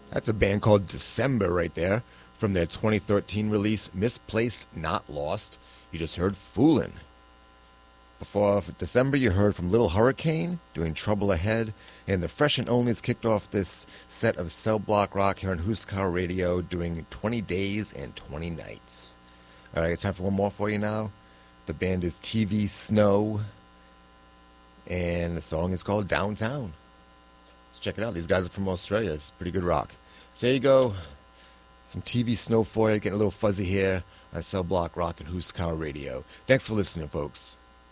That's a band called December right there from their 2013 release Misplaced Not Lost. You just heard Foolin'. Before December, you heard from Little Hurricane doing Trouble Ahead, and the Fresh and Onlys kicked off this set of cell block rock here on Huskar Radio doing 20 Days and 20 Nights. All right, it's time for one more for you now. The band is TV Snow, and the song is called Downtown. Let's check it out. These guys are from Australia. It's pretty good rock. So there you go. Some TV Snow for you, getting a little fuzzy here on Cell Block Rock and Huskar Radio. Thanks for listening, folks.